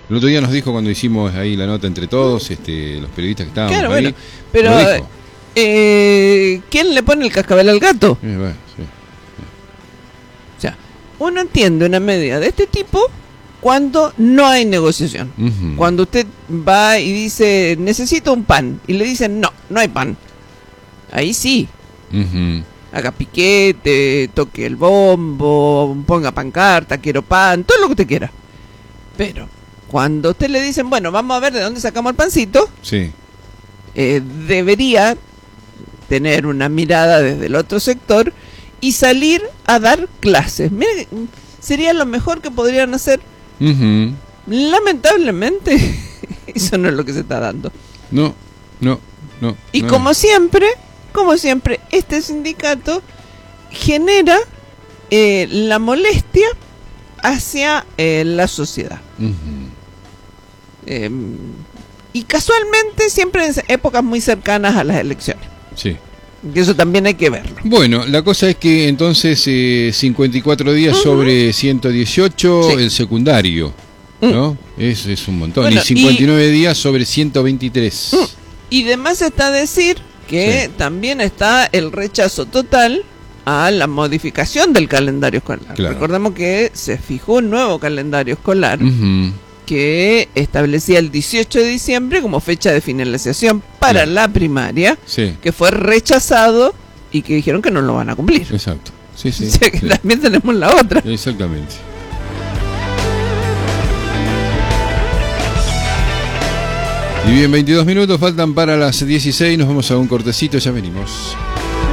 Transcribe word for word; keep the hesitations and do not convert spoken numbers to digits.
El otro día nos dijo cuando hicimos ahí la nota entre todos, este, los periodistas que estábamos Claro, ahí. bueno, pero eh, ¿quién le pone el cascabel al gato? Eh, bueno, sí. O sea, uno entiende una medida de este tipo cuando no hay negociación. Uh-huh. Cuando usted va y dice, necesito un pan, y le dicen, no, no hay pan. Ahí sí. Uh-huh. Haga piquete, toque el bombo, ponga pancarta, quiero pan, todo lo que usted quiera. Pero cuando a usted le dicen, bueno, vamos a ver de dónde sacamos el pancito, Sí. eh, debería tener una mirada desde el otro sector y salir a dar clases. Mire, sería lo mejor que podrían hacer. Uh-huh. Lamentablemente, eso no es lo que se está dando. No, no, no. Y no. como siempre, como siempre, este sindicato genera eh, la molestia hacia eh, la sociedad. Uh-huh. Eh, y casualmente siempre en épocas muy cercanas a las elecciones. Sí. Que eso también hay que verlo. Bueno, la cosa es que entonces eh, cincuenta y cuatro días uh-huh. sobre ciento dieciocho, sí. El secundario, ¿no? Mm. Es, es un montón. Bueno, y cincuenta y nueve y, días sobre ciento veintitrés. Mm. Y además está decir que sí. también está el rechazo total a la modificación del calendario escolar. Claro. Recordemos que se fijó un nuevo calendario escolar uh-huh. que establecía el dieciocho de diciembre como fecha de finalización para sí. la primaria, sí. que fue rechazado y que dijeron que no lo van a cumplir. Exacto. Sí, sí. O sea que sí. también tenemos la otra. Exactamente. Y bien, veintidós minutos faltan para las dieciséis, nos vamos a un cortecito, ya venimos.